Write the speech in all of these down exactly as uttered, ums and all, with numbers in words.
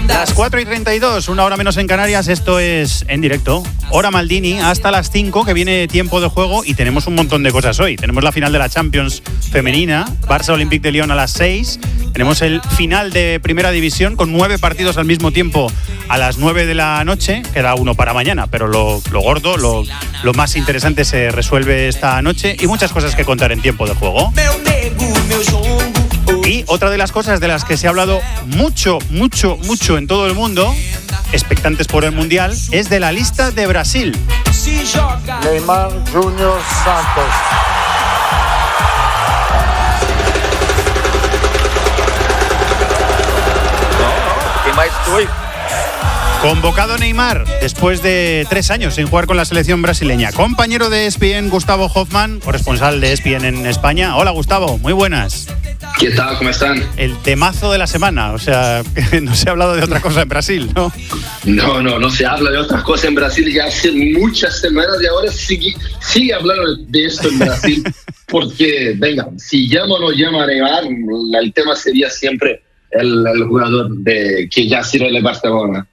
Las cuatro y treinta y dos, una hora menos en Canarias, esto es En Directo. Hora Maldini, hasta las cinco, que viene tiempo de juego y tenemos un montón de cosas hoy. Tenemos la final de la Champions femenina, Barça Olympique de Lyon a las seis. Tenemos el final de Primera División con nueve partidos al mismo tiempo a las nueve de la noche. Queda uno para mañana, pero lo, lo gordo, lo, lo más interesante se resuelve esta noche y muchas cosas que contar en tiempo de juego. Y otra de las cosas de las que se ha hablado mucho, mucho, mucho en todo el mundo, expectantes por el Mundial, es de la lista de Brasil. Neymar Júnior Santos. ¿Qué más estoy? Convocado Neymar después de tres años sin jugar con la selección brasileña. Compañero de E S P N, Gustavo Hoffman, corresponsal de E S P N en España. Hola, Gustavo, muy buenas. ¿Qué tal? ¿Cómo están? El temazo de la semana, o sea, no se ha hablado de otra cosa en Brasil, ¿no? No, no, no se habla de otra cosa en Brasil ya hace muchas semanas y ahora sigue, sigue hablando de esto en Brasil porque, venga, si llama o no llama a Neymar, el tema sería siempre el, el jugador de, que ya sirve de Barcelona.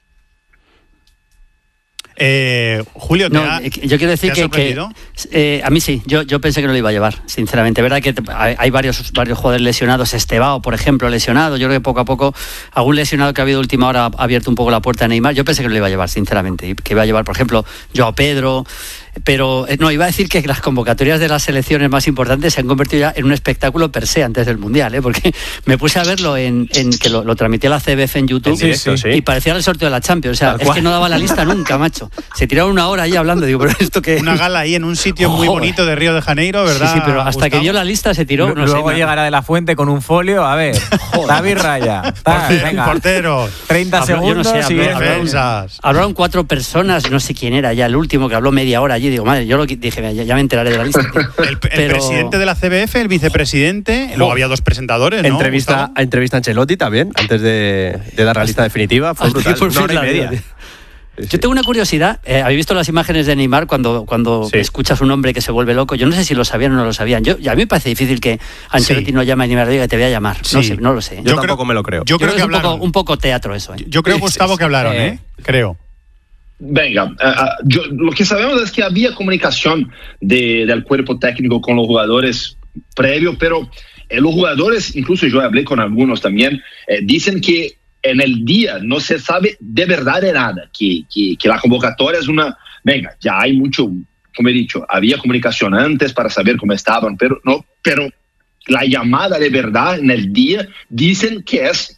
Eh, Julio, ¿te no, ha, yo quiero decir ¿te que, que eh, a mí sí, yo, yo pensé que no lo iba a llevar, sinceramente. Verdad que hay, hay varios, varios jugadores lesionados, Estevao, por ejemplo, lesionado. Yo creo que poco a poco algún lesionado que ha habido última hora ha abierto un poco la puerta a Neymar. Yo pensé que no lo iba a llevar, sinceramente, y que iba a llevar, por ejemplo, Joao Pedro. Pero no, iba a decir que las convocatorias de las selecciones más importantes se han convertido ya en un espectáculo per se antes del Mundial, ¿eh? Porque me puse a verlo en, en que lo, lo transmitía la C B F en YouTube, sí, sí, sí. Y parecía el sorteo de la Champions. O sea, es que no daba la lista nunca, macho. Se tiraron una hora ahí hablando, digo, pero esto que... Una gala ahí en un sitio oh, muy bonito de Río de Janeiro, ¿verdad? Sí, sí, pero hasta Gustavo? que dio la lista se tiró, no Luego sé, llegará de la Fuente con un folio, a ver, David Raya, tal, Portero, venga, portero. treinta Habló, segundos, yo no sé, y habló, habló, hablaron cuatro personas, no sé quién era ya el último que habló media hora allí, digo, madre, yo lo dije, ya, ya me enteraré de la lista. El, el Pero... presidente de la C B F, el vicepresidente, luego había dos presentadores, ¿no? Entrevista, entrevista a Ancelotti también, antes de, de dar la lista definitiva, fue brutal, una hora y media. Sí. Yo tengo una curiosidad. Eh, ¿Habéis visto las imágenes de Neymar cuando, cuando sí. escuchas un hombre que se vuelve loco? Yo no sé si lo sabían o no lo sabían. Yo, a mí me parece difícil que Ancelotti sí. no llame a Neymar y diga que te voy a llamar. Sí. No sé, no lo sé. Yo, yo tampoco creo, me lo creo. Yo, yo creo, creo que es un hablaron. poco, un poco teatro eso. ¿eh? Yo, yo creo, Gustavo, que hablaron, ¿eh? Creo. Venga, uh, yo, lo que sabemos es que había comunicación de, del cuerpo técnico con los jugadores previo, pero eh, los jugadores, incluso yo hablé con algunos también, eh, dicen que en el día no se sabe de verdad de nada, que, que, que la convocatoria es una... Venga, ya hay mucho, como he dicho, había comunicación antes para saber cómo estaban, pero, no, pero la llamada de verdad en el día dicen que es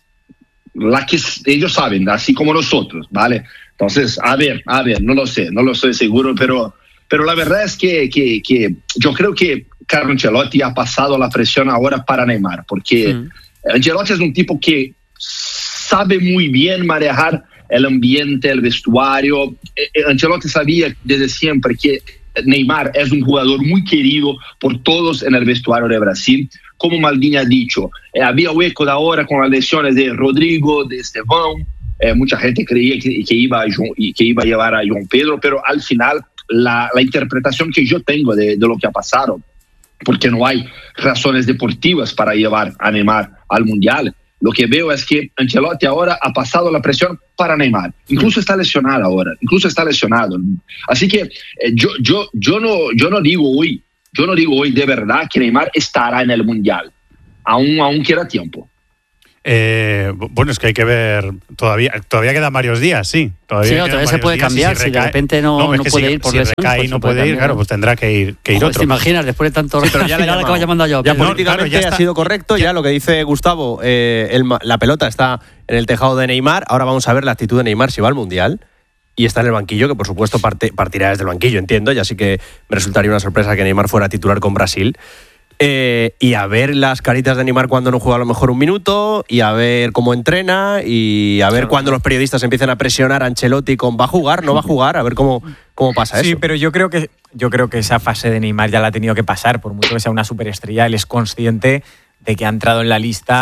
la que ellos saben, así como nosotros, ¿vale? Entonces, a ver, a ver, no lo sé, no lo estoy seguro, pero, pero la verdad es que, que, que yo creo que Carlo Ancelotti ha pasado la presión ahora para Neymar, porque mm. Ancelotti es un tipo que sabe muy bien manejar el ambiente, el vestuario. Ancelotti sabía desde siempre que Neymar es un jugador muy querido por todos en el vestuario de Brasil. Como Maldini ha dicho, eh, había hueco de ahora con las lesiones de Rodrigo, de Estevão. Eh, mucha gente creía que, que, iba a, que iba a llevar a João Pedro, pero al final la, la interpretación que yo tengo de, de lo que ha pasado, porque no hay razones deportivas para llevar a Neymar al Mundial, lo que veo es que Ancelotti ahora ha pasado la presión para Neymar. Incluso está lesionado ahora, incluso está lesionado. Así que eh, yo, yo, yo, no, yo no digo hoy, yo no digo hoy de verdad que Neymar estará en el Mundial. Aún, aún queda tiempo. Eh, bueno, es que hay que ver, todavía todavía quedan varios días, sí. Todavía, sí, no, todavía se puede días, cambiar, si, si, de repente no, no, no puede si, ir por si lesión. Recae pues no puede, puede ir, claro, pues tendrá que ir, que ir Joder, otro. ¿Te imaginas? Después de tanto sí, pero ya le acaba llamando a Joao Ya Pedro. políticamente no, claro, ya ha está, sido correcto, ya, ya lo que dice Gustavo, eh, el, la pelota está en el tejado de Neymar, ahora vamos a ver la actitud de Neymar si va al Mundial. Y está en el banquillo, que por supuesto parte, partirá desde el banquillo, entiendo, y así que me resultaría una sorpresa que Neymar fuera titular con Brasil. Eh, y a ver las caritas de Neymar cuando no juega a lo mejor un minuto, y a ver cómo entrena, y a ver claro, cuando los periodistas empiezan a presionar a Ancelotti con va a jugar, no va a jugar, a ver cómo, cómo pasa sí, eso. Sí, pero yo creo que yo creo que esa fase de Neymar ya la ha tenido que pasar, por mucho que sea una superestrella, él es consciente de que ha entrado en la lista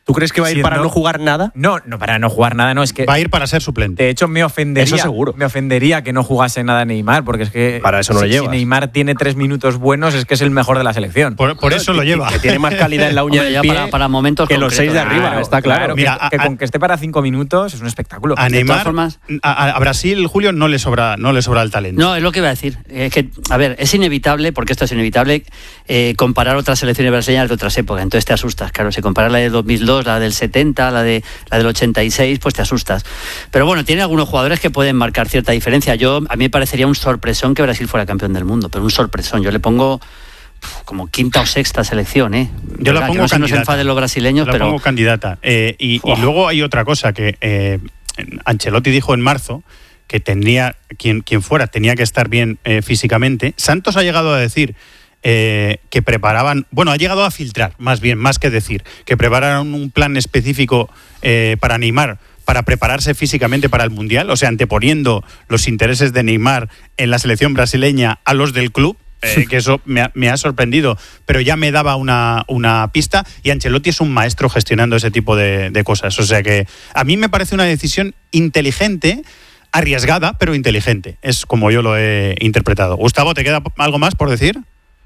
¿Tú crees que va a ir Sí, para no. no jugar nada? No, no, para no jugar nada, no, es que... Va a ir para ser suplente. De hecho, me ofendería, Eso seguro. me ofendería que no jugase nada Neymar, porque es que Para eso no si, lo llevas. si Neymar tiene tres minutos buenos, es que es el mejor de la selección. Por, por eso lo lleva. Que tiene más calidad en la uña Hombre, del ya pie para, para momentos que los seis de concretos. arriba, está claro. que- Mira, que, a- con que esté para cinco minutos es un espectáculo. A De Neymar, todas formas- a, a Brasil, Julio, no le sobra, no le sobra el talento. No, es lo que iba a decir. Es que, a ver, es inevitable, porque esto es inevitable, eh, comparar otras selecciones brasileñas de otras épocas. Entonces te asustas. Claro, si comparas la de dos mil dos, la del setenta, la de la del ochenta y seis, pues te asustas. Pero bueno, tiene algunos jugadores que pueden marcar cierta diferencia. Yo, a mí me parecería un sorpresón que Brasil fuera campeón del mundo, pero un sorpresón. Yo le pongo pf, como quinta o sexta selección, ¿eh? Yo la Verdad, que pongo no se nos candidata. enfaden los brasileños, La pero pongo candidata. Eh, y, y Uf. luego hay otra cosa que eh, Ancelotti dijo en marzo que tendría, quien, quien fuera, tenía que estar bien eh, físicamente. Santos ha llegado a decir eh, que preparaban, bueno, ha llegado a filtrar, más bien, más que decir, que prepararon un plan específico eh, para Neymar, para prepararse físicamente para el Mundial, o sea, anteponiendo los intereses de Neymar en la selección brasileña a los del club. Eh, que eso me ha, me ha sorprendido, pero ya me daba una, una pista, y Ancelotti es un maestro gestionando ese tipo de, de cosas. O sea que a mí me parece una decisión inteligente, arriesgada, pero inteligente. Es como yo lo he interpretado. Gustavo, ¿te queda algo más por decir?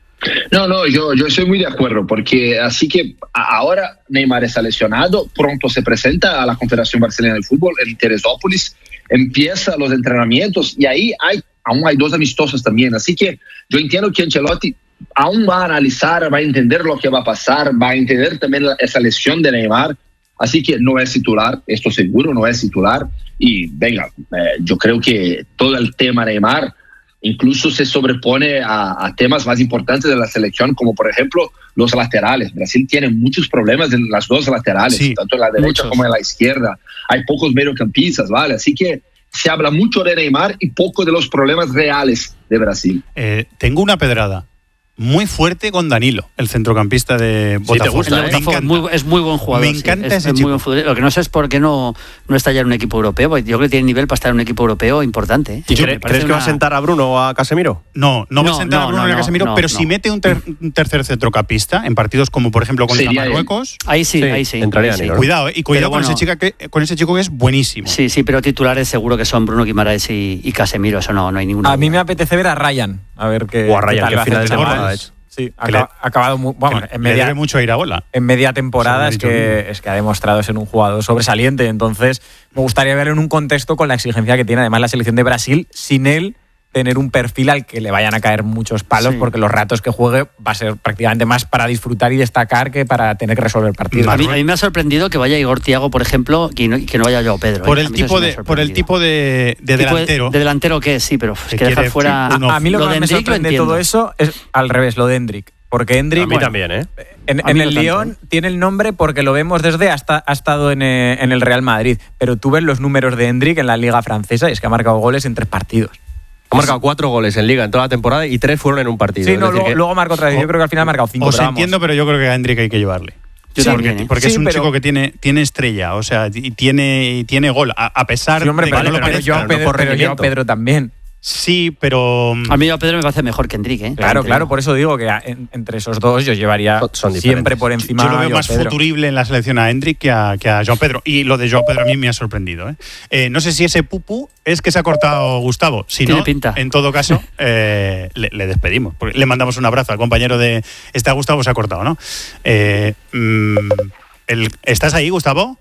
No, no, yo, yo estoy muy de acuerdo, porque así que a- ahora Neymar está lesionado, pronto se presenta a la Confederación Brasileña de Fútbol en Teresópolis, empieza los entrenamientos y ahí hay, aún hay dos amistosos también, así que yo entiendo que Ancelotti aún va a analizar, va a entender lo que va a pasar, va a entender también la- esa lesión de Neymar, así que no es titular, esto seguro, no es titular, y venga, eh, yo creo que todo el tema Neymar incluso se sobrepone a, a temas más importantes de la selección, como por ejemplo los laterales. Brasil tiene muchos problemas en las dos laterales, Sí, tanto en la derecha muchos. como en la izquierda. Hay pocos mediocampistas, ¿vale? Así que se habla mucho de Neymar y poco de los problemas reales de Brasil. Eh, tengo una pedrada muy fuerte con Danilo, el centrocampista de Botafogo. gusta, el Me de Botafogo es encanta. muy, es muy buen jugador. Me sí, encanta es- ese es muy chico. buen futbolista. Lo que no sé es por qué no, no está ya en un equipo europeo, porque yo creo que tiene nivel para estar en un equipo europeo importante. ¿eh? ¿Y Me cre- parece crees que va a una- sentar a Bruno o a Casemiro? No, no, va a No, sentar a no, Bruno no, ni a no, Casemiro, no, pero no. si mete un, ter- un tercer centrocampista en partidos como por ejemplo contra Sería él. Marruecos, Ahí sí, Sí, ahí sí. entraría ahí sí. Danilo, ¿no? cuidado, eh, y cuidado Pero con, bueno, ese chica que, con ese chico que es buenísimo. Sí, sí, pero titulares seguro que son Bruno Guimaraes y, y Casemiro, eso no, no hay ninguna A mí duda. me apetece ver a Ryan, a ver qué. O a Ryan, qué tal que va a final de hacer este temporada, chaval. de hecho. Sí, ha Que le- acaba- ha acabado muy. Bueno, Que en le debe media, mucho a Iraola. en media temporada Eso es lo he dicho que, es que ha demostrado ser un jugador sobresaliente. Entonces, me gustaría verlo en un contexto con la exigencia que tiene además la selección de Brasil, sin él tener un perfil al que le vayan a caer muchos palos, Sí. porque los ratos que juegue va a ser prácticamente más para disfrutar y destacar que para tener que resolver partidos. A mí, a mí me ha sorprendido que vaya Igor Thiago, por ejemplo, y no- y que no vaya Joao Pedro. Por ¿eh? el A mí eso tipo sí me ha de, por el sorprendido. tipo de, de Tipo delantero. De, delantero que es, sí, pero es Que que dejar quiere- fuera. sí, uno- a, a mí lo, Lo que de más me Endrick lo sorprende de entiendo. todo eso es al revés, lo de Endrick. Porque Endrick, A mí bueno, también, ¿eh? En, A en mí el no tanto. Lyon tiene el nombre porque lo vemos desde hasta ha estado en, eh, en el Real Madrid. Pero tú ves los números de Endrick en la Liga Francesa y es que ha marcado goles en tres partidos. Ha marcado cuatro goles en Liga en toda la temporada y tres fueron en un partido. Sí, Es no, decir luego, que- luego marcó otra vez. Yo creo que al final ha marcado cinco. Os pero vamos. entiendo, pero yo creo que a Endrick hay que llevarle. Yo Sí, también, Porque, ¿eh? porque Sí, es un pero- chico que tiene, tiene estrella, o sea, y tiene, y tiene gol, a, a pesar Sí, hombre, de pero, que no lo pero, parezca. Joao no Pedro, por pero Joao rendimiento. Pedro también. Sí, pero A mí Joao Pedro me parece mejor que Endrick, ¿eh? Claro, También te claro, digo. por eso digo que a- en- entre esos dos yo llevaría Son- son siempre diferentes. por encima yo lo a veo Joao más Pedro. futurible en la selección a Endrick que a, que a Joao Pedro. Y lo de Joao Pedro a mí me ha sorprendido. ¿eh? Eh, no sé si ese pupu es que se ha cortado Gustavo. Si Tiene no, pinta. en todo caso, eh, le, le despedimos. Porque le mandamos un abrazo al compañero de... Está Gustavo, se ha cortado, ¿no? Eh, mm, el- ¿Estás ahí, Gustavo?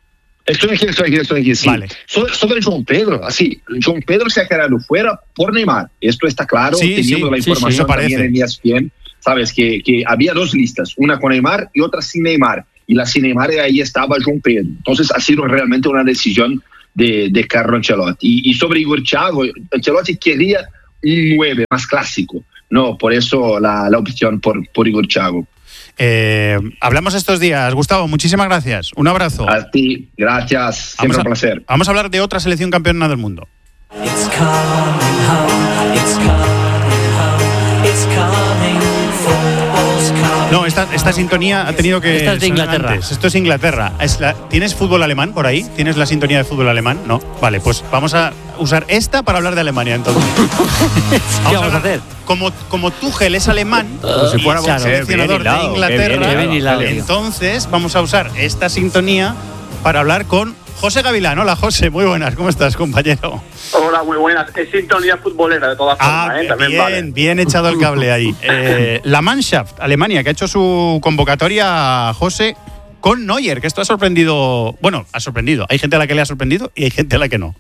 Estoy aquí, estoy aquí, estoy aquí, sí. Vale. Sobre, sobre João Pedro, así, João Pedro se ha quedado fuera por Neymar. Esto está claro, Sí, teniendo sí, la sí, sí, información eso parece. también en E S P N. Sabes que, que había dos listas, una con Neymar y otra sin Neymar. Y la sin Neymar, y ahí estaba João Pedro. Entonces ha sido realmente una decisión de, de Carlo Ancelotti. Y, y sobre Igor Thiago, Ancelotti quería un nueve más clásico. No, por eso la, la opción por, por Igor Thiago. Eh, hablamos estos días. Gustavo, muchísimas gracias. Un abrazo. A ti, gracias, Vamos siempre a, un placer. vamos a hablar de otra selección campeona del mundo. It's coming home, it's coming home, it's coming, football's coming. No, esta, esta sintonía ha tenido que... Esta es de Inglaterra. Antes. Esto es Inglaterra. Es la, ¿Tienes fútbol alemán por ahí? ¿Tienes la sintonía de fútbol alemán? No. Vale, pues vamos a usar esta para hablar de Alemania, entonces. ¿Qué vamos a hacer? Como, como Tuchel es alemán, Como si fuera claro, seleccionador de Inglaterra, bien hilado, tío. entonces vamos a usar esta sintonía para hablar con José Gavilán. Hola, José, muy buenas. ¿Cómo estás, compañero? Hola, muy buenas. Es sintonía futbolera, de todas Ah, formas, ¿eh? También bien, vale. bien echado el cable ahí. Eh, la Mannschaft, Alemania, que ha hecho su convocatoria, José, con Neuer, que esto ha sorprendido. Bueno, ha sorprendido. Hay gente a la que le ha sorprendido y hay gente a la que no.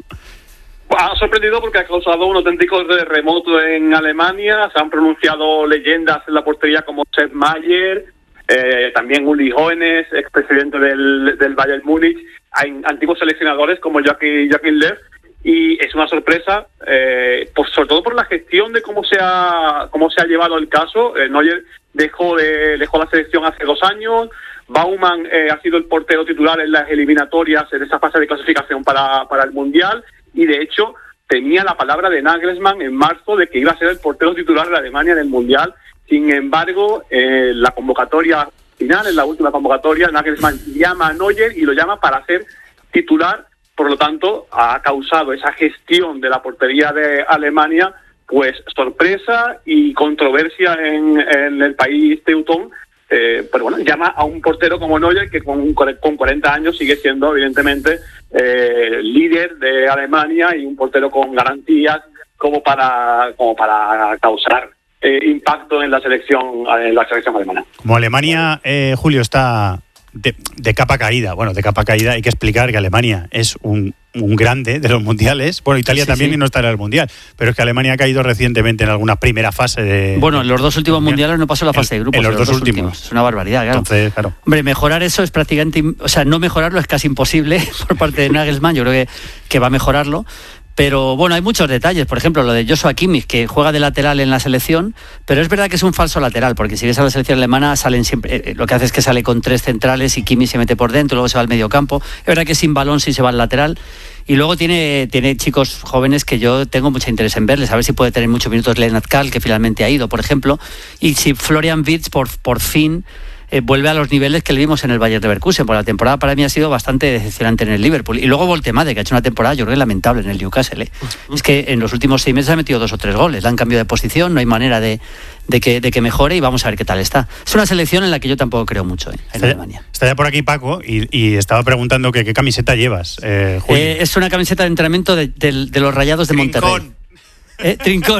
Ha sorprendido porque ha causado un auténtico terremoto en Alemania. Se han pronunciado leyendas en la portería como Sepp Maier, eh, también Uli Hoeneß, expresidente del, del Bayern Múnich. Hay antiguos seleccionadores como Joachim, Joachim Löw. Y es una sorpresa, eh, pues sobre todo por la gestión de cómo se ha cómo se ha llevado el caso. Eh, Neuer dejó de, dejó la selección hace dos años. Baumann eh, ha sido el portero titular en las eliminatorias en esa fase de clasificación para, para el Mundial. Y de hecho tenía la palabra de Nagelsmann en marzo de que iba a ser el portero titular de Alemania en el Mundial. Sin embargo, eh, la convocatoria final, en la última convocatoria, Nagelsmann llama a Neuer y lo llama para ser titular. Por lo tanto, ha causado esa gestión de la portería de Alemania, pues sorpresa y controversia en, en el país teutón. Eh, pero bueno, llama a un portero como Neuer, que con, con cuarenta años sigue siendo evidentemente eh, líder de Alemania y un portero con garantías como para como para causar eh, impacto en la selección en la selección alemana. Como Alemania, eh, Julio, está de, de capa caída. Bueno, de capa caída hay que explicar que Alemania es un, un grande de los mundiales. Bueno, Italia sí, también sí. y no estará en el mundial. Pero es que Alemania ha caído recientemente en alguna primera fase de... Bueno, en los dos últimos mundiales no pasó la fase en, de grupos. En los, en los dos, dos últimos. últimos. Es una barbaridad, claro. Entonces, claro. Hombre, mejorar eso es prácticamente... O sea, no mejorarlo es casi imposible por parte de Nagelsmann. Yo creo que, que va a mejorarlo. Pero bueno, hay muchos detalles. Por ejemplo, lo de Joshua Kimmich, que juega de lateral en la selección, pero es verdad que es un falso lateral, porque si ves a la selección alemana, salen siempre, eh, lo que hace es que sale con tres centrales y Kimmich se mete por dentro, luego se va al medio campo. Es verdad que sin balón sí se va al lateral. Y luego tiene, tiene chicos jóvenes que yo tengo mucho interés en verles, a ver si puede tener muchos minutos Lennart Kahl, que finalmente ha ido, por ejemplo. Y si Florian Wirtz, por, por fin... Eh, vuelve a los niveles que le vimos en el Bayer Leverkusen, porque la temporada para mí ha sido bastante decepcionante en el Liverpool. Y luego Voltemade, que ha hecho una temporada, yo creo que lamentable en el Newcastle. ¿eh? Es que en los últimos seis meses ha metido dos o tres goles, le han cambiado de posición, no hay manera de, de, que, de que mejore y vamos a ver qué tal está. Es una selección en la que yo tampoco creo mucho ¿eh? en está, Alemania. Está ya por aquí Paco y, y estaba preguntando que qué camiseta llevas, eh, Julio. Eh, es una camiseta de entrenamiento de, de, de los Rayados de Trincón. Monterrey. ¿Eh? Trincón.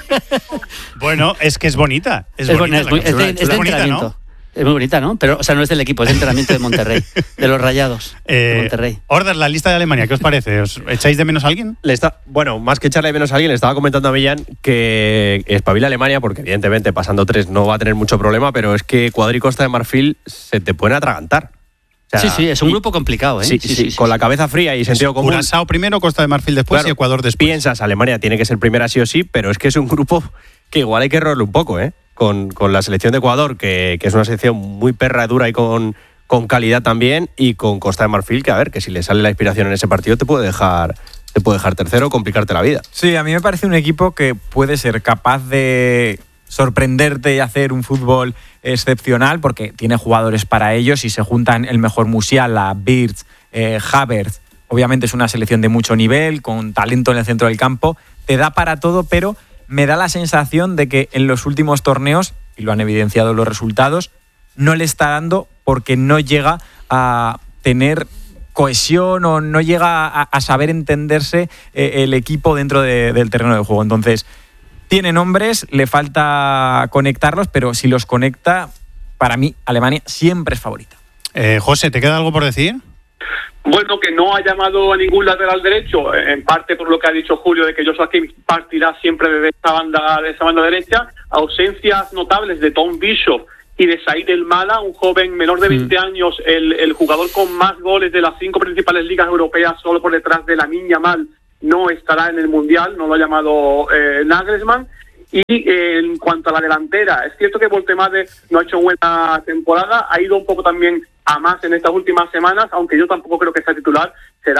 Bueno, es que es bonita. Es, es bonita. Es, es, es de, es de bonita, ¿no? Es muy bonita, ¿no? Pero, o sea, no es del equipo, es de entrenamiento de Monterrey, de los Rayados eh, de Monterrey. Orders, la lista de Alemania, ¿qué os parece? ¿Os echáis de menos a alguien? Le está, bueno, más que echarle de menos a alguien, le estaba comentando a Millán que espabila Alemania, porque evidentemente pasando tres no va a tener mucho problema, pero es que Ecuador y Costa de Marfil se te pueden atragantar. O sea, sí, sí, es un grupo complicado, ¿eh? Sí, sí, sí, sí con sí. la cabeza fría y sentido común. Curazao primero, Costa de Marfil después claro, y Ecuador después. Piensas, Alemania tiene que ser primera sí o sí, pero es que es un grupo que igual hay que errarle un poco, ¿eh? Con, con la selección de Ecuador, que, que es una selección muy perra dura y con, con calidad también, y con Costa de Marfil, que a ver, que si le sale la inspiración en ese partido te puede dejar, te puede dejar tercero o complicarte la vida. Sí, a mí me parece un equipo que puede ser capaz de sorprenderte y hacer un fútbol excepcional, porque tiene jugadores para ellos y se juntan el mejor Musiala, Wirtz, eh, Havertz. Obviamente es una selección de mucho nivel, con talento en el centro del campo, te da para todo, pero me da la sensación de que en los últimos torneos, y lo han evidenciado los resultados, no le está dando porque no llega a tener cohesión o no llega a, a saber entenderse eh, el equipo dentro de, del terreno de juego. Entonces, tiene nombres, le falta conectarlos, pero si los conecta, para mí, Alemania siempre es favorita. Eh, José, ¿te queda algo por decir? Bueno, que no ha llamado a ningún lateral derecho, en parte por lo que ha dicho Julio, de que Joshua Kimmich partirá siempre desde esa banda, de esa banda derecha. Ausencias notables de Tom Bishop y de Said El Mala, un joven menor de veinte mm. años, el, el jugador con más goles de las cinco principales ligas europeas, solo por detrás de Lamine Yamal, no estará en el Mundial, no lo ha llamado eh, Nagelsmann. Y eh, en cuanto a la delantera, es cierto que Voltemade no ha hecho buena temporada, ha ido un poco también a más en estas últimas semanas, aunque yo tampoco creo que sea titular, será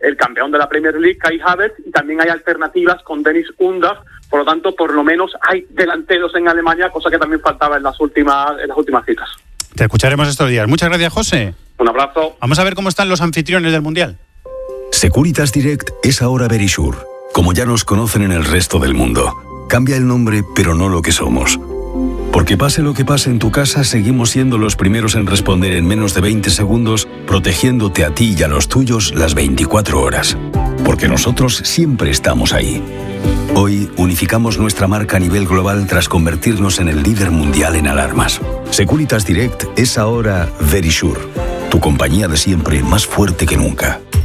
el campeón de la Premier League, Kai Havertz, y también hay alternativas con Dennis Undav. Por lo tanto, por lo menos hay delanteros en Alemania, cosa que también faltaba en las últimas, en las últimas citas. Te escucharemos estos días. Muchas gracias, José. Un abrazo. Vamos a ver cómo están los anfitriones del Mundial. Securitas Direct es ahora Verisure, como ya nos conocen en el resto del mundo. Cambia el nombre, pero no lo que somos. Porque pase lo que pase en tu casa, seguimos siendo los primeros en responder en menos de veinte segundos, protegiéndote a ti y a los tuyos las veinticuatro horas. Porque nosotros siempre estamos ahí. Hoy unificamos nuestra marca a nivel global tras convertirnos en el líder mundial en alarmas. Securitas Direct es ahora Verisure, tu compañía de siempre más fuerte que nunca.